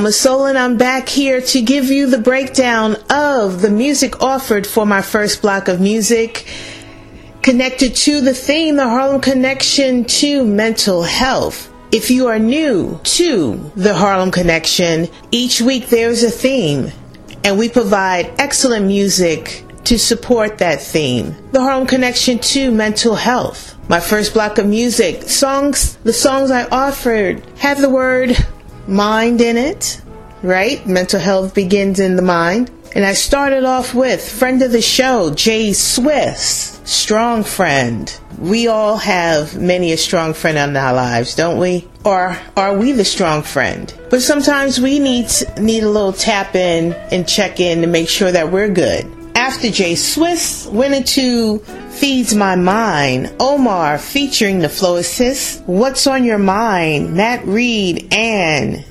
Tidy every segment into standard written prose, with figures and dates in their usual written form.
I'm a Soul and I'm back here to give you the breakdown of the music offered for my first block of music connected to the theme, the Harlem Connection to mental health. If you are new to the Harlem Connection, each week there's a theme and we provide excellent music to support that theme. The Harlem Connection to mental health. My first block of music, the songs I offered have the word mind in it, right? Mental health begins in the mind. And I started off with friend of the show, J Swiss, Strong Friend. We all have many a strong friend in our lives, don't we? Or are we the strong friend? But sometimes we need a little tap in and check in to make sure that we're good. After J Swiss went into Feeds My Mind, Omar featuring the Flow Assist, What's on Your Mind, Matt Reed and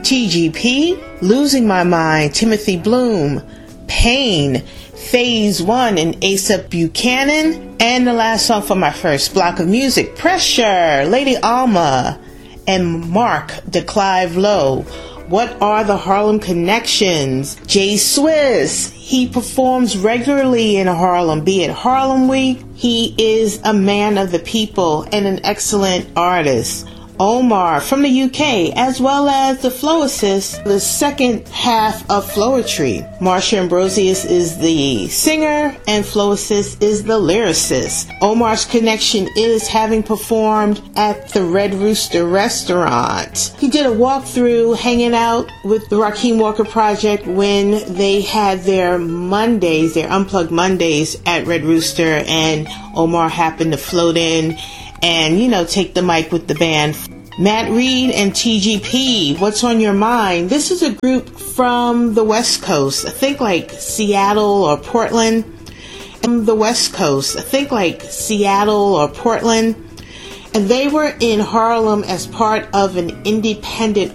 TGP, Losing My Mind, Timothy Bloom, Pain, Phase 1 and A$AP Buchanan, and the last song for my first block of music, Pressure, Lady Alma and Mark DeClive Lowe. What are the Harlem Connections? J Swiss, he performs regularly in Harlem, be it Harlem Week. He is a man of the people and an excellent artist. Omar from the UK, as well as the Flow Assist, the second half of Flowetry. Marsha Ambrosius is the singer and Flow Assist is the lyricist. Omar's connection is having performed at the Red Rooster restaurant. He did a walkthrough hanging out with the Rakeem Walker Project when they had their Mondays, their Unplugged Mondays at Red Rooster, and Omar happened to float in and, take the mic with the band. Matt Reed and TGP, What's on Your Mind? This is a group from the West Coast. I think like Seattle or Portland. And the West Coast. I think like Seattle or Portland. And they were in Harlem as part of an independent